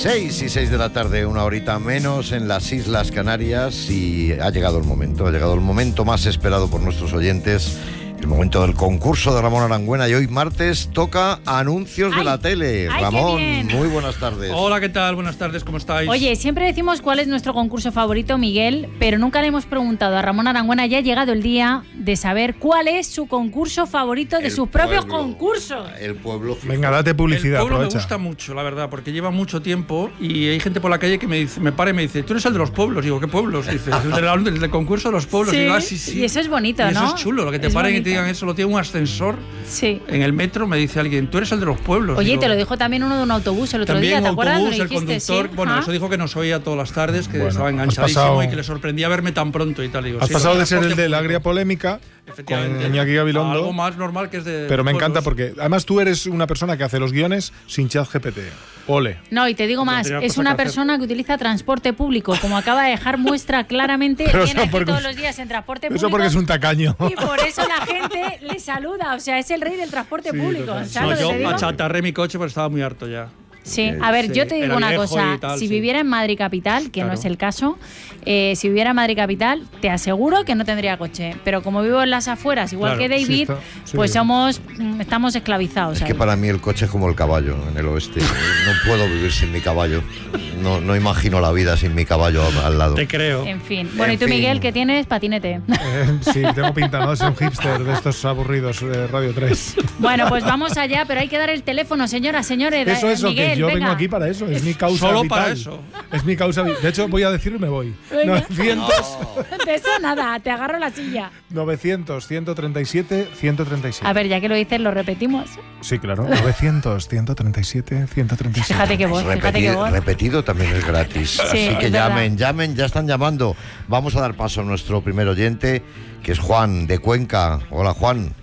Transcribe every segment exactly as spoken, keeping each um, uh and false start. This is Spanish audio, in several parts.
seis y seis de la tarde, una horita menos en las Islas Canarias, y ha llegado el momento, ha llegado el momento más esperado por nuestros oyentes, el momento del concurso de Ramón Arangüena, y hoy martes toca anuncios ay, de la tele. ay, Ramón, muy buenas tardes. Hola, ¿qué tal? Buenas tardes, ¿cómo estáis? Oye, siempre decimos cuál es nuestro concurso favorito, Miguel, pero nunca le hemos preguntado a Ramón Arangüena. Ya ha llegado el día de saber cuál es su concurso favorito de El sus propios pueblo, concursos. El pueblo. Venga, date publicidad, El pueblo aprovecha. me gusta mucho, la verdad, porque lleva mucho tiempo y hay gente por la calle que me dice, me para y me dice, tú eres el de los pueblos. Digo, ¿qué pueblos? Dice, el del, el del concurso de los pueblos. Sí, Digo, ah, sí, sí. Y eso es bonito, y eso ¿no? es chulo, lo que te Es paren y bonito. te digan eso, lo tiene un ascensor. Sí. En el metro me dice alguien, tú eres el de los pueblos. Oye, Digo, te lo dijo también uno de un autobús el otro también día, ¿te un acuerdas? autobús, Me el dijiste, conductor, sí. bueno, Ajá. eso dijo que nos oía todas las tardes, que Bueno, estaba has enganchadísimo pasado- y que le sorprendía verme tan pronto y tal. Digo, Has sí, pasado lo de ser el transporte de la público. agria polémica Efectivamente. con Iñaki Gabilondo, Algo más normal que es de pero me encanta pueblos. porque además tú eres una persona que hace los guiones sin chat G P T. Ole. No, y te digo más, tendría es cosa una que hacer. persona que utiliza transporte público, como acaba de dejar muestra claramente, Pero viene eso aquí porque- todos los días en transporte público. Eso porque es un tacaño. Y por eso la gente le saluda, o sea, es el rey del transporte Sí, público. total. ¿Sabes No, lo que yo te digo? achatarré mi coche porque estaba muy harto ya. Sí, a ver, Sí, yo te digo era una viejo cosa, y tal, si sí. viviera en Madrid Capital, que no Claro. es el caso, eh, si viviera en Madrid Capital, te aseguro que no tendría coche, pero como vivo en las afueras, igual Claro, que sí David, está, sí. pues somos, mm, estamos esclavizados. Es que ahí. para mí el coche es como el caballo en el oeste. No puedo vivir sin mi caballo. No, no imagino la vida sin mi caballo al lado. Te creo. En fin. Bueno, En ¿y tú, fin. Miguel, qué tienes? Patinete. Eh, sí, tengo pinta, ¿no? De ser un hipster de estos aburridos de Radio tres. Bueno, pues vamos allá, pero hay que dar el teléfono, señoras, señores. Eso es lo Miguel, que yo venga. vengo aquí para eso. Es mi causa Solo vital. para eso. Es mi causa vi- De hecho, voy a decirlo y me voy. Venga. novecientos, De eso nada, te agarro la silla. novecientos, ciento treinta y siete, ciento treinta y siete. A ver, ya que lo dices, lo repetimos. Sí, claro. novecientos, ciento treinta y siete, ciento treinta y siete. Fíjate qué voz, fíjate qué Repetido, voz. repetido también es gratis. Sí, Así que es verdad. llamen, llamen, ya están llamando. Vamos a dar paso a nuestro primer oyente, que es Juan, de Cuenca. Hola, Juan.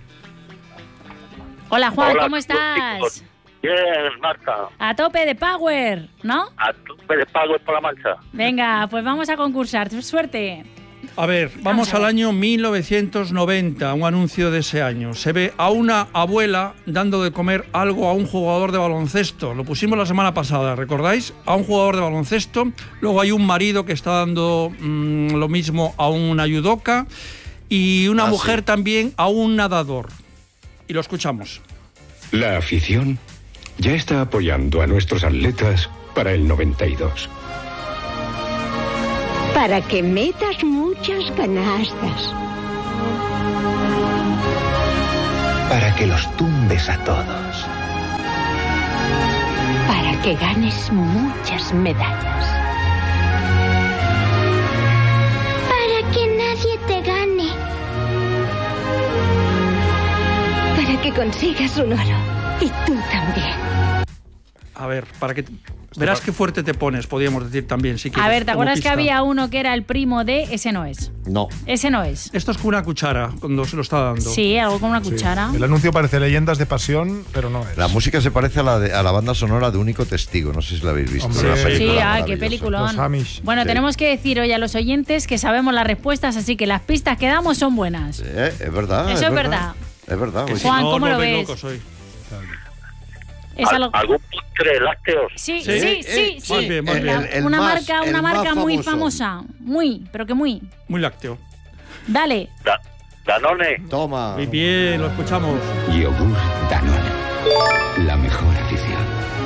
Hola, Juan, Hola, ¿cómo estás? chicos. Bien, Marta. A tope de power, ¿no? A tope de pago por la mancha. Venga, pues vamos a concursar. Suerte. A ver, vamos a ver. al año mil novecientos noventa, un anuncio de ese año. Se ve a una abuela dando de comer algo a un jugador de baloncesto. Lo pusimos la semana pasada, ¿recordáis? A un jugador de baloncesto. Luego hay un marido que está dando mmm, lo mismo a una judoka y una Ah, mujer sí. también a un nadador. Y lo escuchamos. La afición ya está apoyando a nuestros atletas para el noventa y dos. Para que metas muchas canastas. Para que los tumbes a todos. Para que ganes muchas medallas. Para que nadie te gane. Para que consigas un oro. Y tú también. A ver, para que... Verás qué fuerte te pones, podríamos decir también, si quieres. A ver, ¿te como acuerdas que pista. había uno que era el primo de...? Ese no es. No. Ese no es. Esto es con una cuchara, cuando se lo está dando. Sí, algo con una Sí. cuchara. El anuncio parece Leyendas de Pasión, pero no es. La música se parece a la, de- a la banda sonora de Único Testigo. No sé si la habéis visto. Hombre, Una sí, película Sí, ah, qué maravillosa. peliculón. Los Amish. Bueno, Sí. tenemos que decir hoy a los oyentes que sabemos las respuestas, así que las pistas que damos son buenas. Eh, es verdad. Eso es verdad. Es verdad. Que oye. si Juan, no, ¿cómo os lo volvéis ves? locos hoy. Es Al- algo... ¿Algún postre lácteos? Sí, Sí, sí, eh, sí, sí. más bien, más El- bien. el- el una más- marca, el una más marca muy famoso. famosa. Muy, pero que muy. Muy lácteo. Dale. Da- Danone. Toma. Muy bien, lo escuchamos. Yogur Danone. La mejor afición.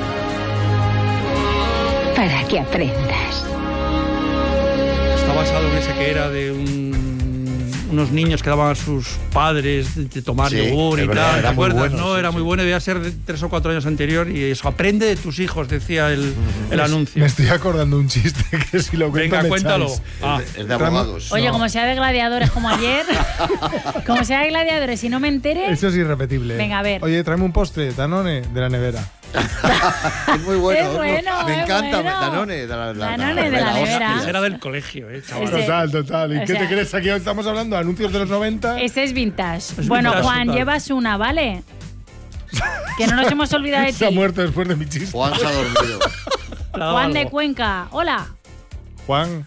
Para que aprendas. Está basado en ese que era de un- unos niños que daban a sus padres de, de tomar Sí, yogur es y verdad, tal. ¿Te era muy acuerdas? bueno, no, sí, era sí. muy bueno, debía ser de tres o cuatro años anterior y eso. Aprende de tus hijos, decía el, el anuncio. Me estoy acordando un chiste que si lo cuento Venga, me cuéntalo. echáis. Ah, Es de, es de abogados. Oye, No. como sea de gladiadores como ayer, como sea de gladiadores y no me entere, Eso es irrepetible. Venga, a ver. Oye, tráeme un postre, Danone, de la nevera. Es muy bueno. Es bueno, Me es encanta. bueno. Danone. De la, la- Danone de la hostia. nevera. ese era del colegio, eh, chaval. Ese- Total, total. ¿Y o qué sea- te crees? Aquí estamos hablando de anuncios de los noventa. ese es vintage. Es Bueno, vintage Juan, total. llevas una, ¿vale? Que no nos hemos olvidado de Se ha ti. muerto después de mi chiste. Juan se ha dormido. Le ha dado Juan de algo. Cuenca. Hola. Juan,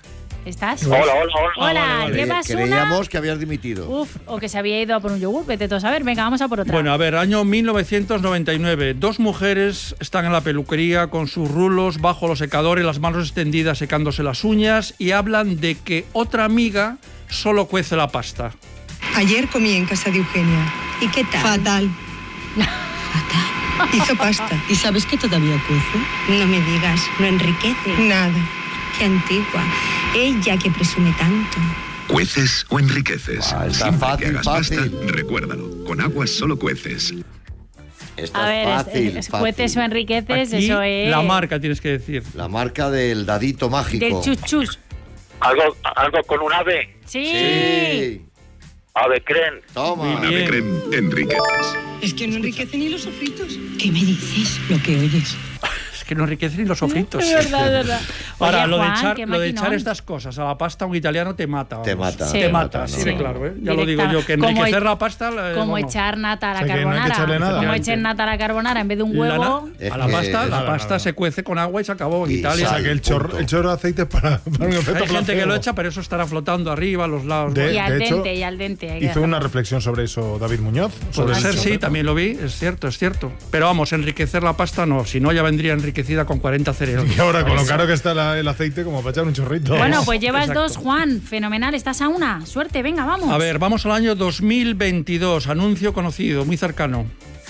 ¿Estás? Hola, hola, hola. Hola, vale, vale. llevas una... Creíamos que habías dimitido. Uf, o que se había ido a por un yogur, vete tú a saber. Venga, vamos a por otra. Bueno, a ver, año mil novecientos noventa y nueve. Dos mujeres están en la peluquería con sus rulos bajo los secadores, las manos extendidas secándose las uñas y hablan de que otra amiga solo cuece la pasta. Ayer comí en casa de Eugenia. ¿Y qué tal? Fatal. Fatal. Hizo pasta. ¿Y sabes que todavía cuece? No me digas, no enriquece. Nada. Qué antigua. Ella que presume tanto. ¿Cueces o enriqueces? Ah, está Siempre fácil, que hagas fácil. pasta, recuérdalo. Con aguas solo cueces. Esta A ver, es es- fácil, es- fácil. cueces o enriqueces, Aquí, eso es... la marca tienes que decir. La marca del dadito mágico. Del chuchus. Algo, algo con un ave. Sí. Sí. Ave creen. Toma. Muy Ave bien. creme, enriqueces. Es que no enriquece ni los sofritos. ¿Qué me dices? Lo que oyes. Es que no enriquecen ni los sofritos. Es verdad, es verdad. Ahora, Oye, lo, Juan, de echar, qué lo de maquinón. echar estas cosas a la pasta, un italiano te mata. Te vamos. mata. Sí. Te mata, no, sí, no. de claro, ¿eh? Ya lo Directa. digo yo, que Como enriquecer e- la pasta... eh, Como vamos. echar nata a la O sea, que no hay que carbonara. echarle nada. Como Efectivamente. echen nata a la carbonara en vez de un La huevo. na- Es a la que pasta, es la nada, pasta nada. se cuece con agua y se acabó en Y Italia. O sea, que el chorro, Punto. el chorro de aceite es para, para un efecto Hay gente que placebo. lo echa, pero eso estará flotando arriba, a los lados. De- Y al hecho, dente, y al dente. hay que Hizo dejarlo. una reflexión sobre eso David Muñoz. sobre Puede el ser, sí, chorro. también lo vi, es cierto, es cierto. Pero vamos, enriquecer la pasta no, si no ya vendría enriquecida con cuarenta cereales. Y ahora, con lo caro que está la- el aceite, como para echar un chorrito. Bueno, pues llevas Exacto. dos, Juan. Fenomenal, estás a una. Suerte, venga, vamos. A ver, vamos al año dos mil veintidós, anuncio conocido, muy cercano.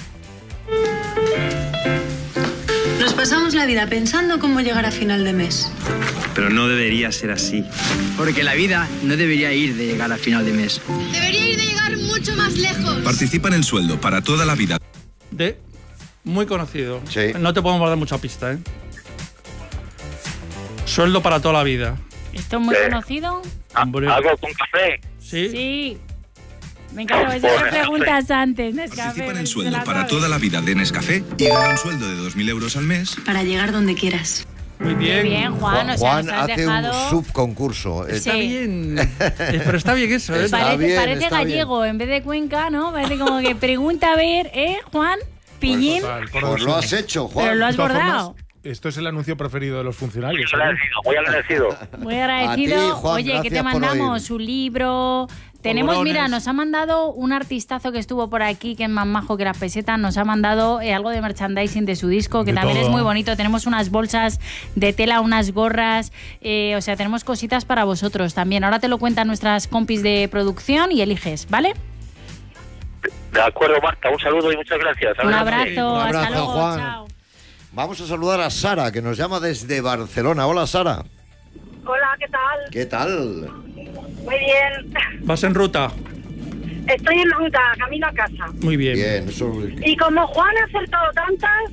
Nos pasamos la vida pensando cómo llegar a final de mes. Pero no debería ser así. Porque la vida no debería ir de llegar a final de mes. Debería ir de llegar mucho más lejos. Participa en el sueldo para toda la vida. De muy conocido. Sí. No te podemos dar mucha pista, ¿eh? Sueldo para toda la vida. ¿Esto es muy Sí. conocido? Hombre. Algo con café. Sí. Sí. Me encanta, esas que preguntas antes. Nescafé, Participa en el se sueldo la para sabe. toda la vida de Nescafé y gana un sueldo de dos mil euros al mes. Para llegar donde quieras. Muy Qué bien. bien, Juan. O sea, Juan nos has hace dejado... un subconcurso. Sí. Está bien. Eh, Pero está bien eso, ¿eh? Está Parece, bien, parece está gallego en vez de Cuenca, ¿no? Parece como que pregunta a ver, ¿eh, Juan? Pillín. Total, por Pues dos. lo has hecho, Juan. Pero lo has De todas bordado. formas, esto es el anuncio preferido de los funcionarios. Muy ¿eh? agradecido, muy agradecido. Muy agradecido. A ti, Juan, Oye, ¿qué te gracias por mandamos? Un libro. Tenemos, Polvorones. mira, nos ha mandado un artistazo que estuvo por aquí, que es más majo que las pesetas, nos ha mandado eh, algo de merchandising de su disco, que De también todo. es muy bonito. Tenemos unas bolsas de tela, unas gorras, eh, o sea, tenemos cositas para vosotros también. Ahora te lo cuentan nuestras compis de producción y eliges, ¿vale? De acuerdo, Marta, un saludo y muchas gracias. Un Adelante. abrazo, Un hasta abrazo, luego, Juan. chao. Vamos a saludar a Sara, que nos llama desde Barcelona. Hola, Sara. Hola, ¿qué tal? ¿Qué tal? Muy bien. Vas en ruta. Estoy en ruta, camino a casa. Muy bien. Bien, eso... Y como Juan ha acertado tantas,